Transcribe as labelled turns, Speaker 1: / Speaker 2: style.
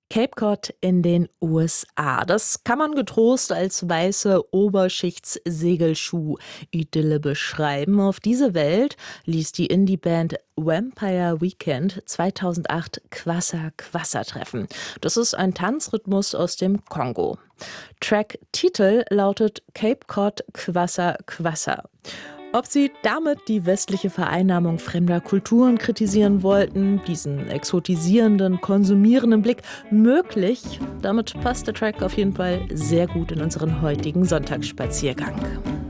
Speaker 1: Cape Cod in den USA. Das kann man getrost als weiße Oberschichts-Segelschuh-Idylle beschreiben. Auf diese Welt ließ die Indie-Band Vampire Weekend 2008 Kwassa Kwassa treffen. Das ist ein Tanzrhythmus aus dem Kongo. Track-Titel lautet Cape Cod Kwassa Kwassa. Ob sie damit die westliche Vereinnahmung fremder Kulturen kritisieren wollten, diesen exotisierenden, konsumierenden Blick, möglich. Damit passt der Track auf jeden Fall sehr gut in unseren heutigen Sonntagsspaziergang.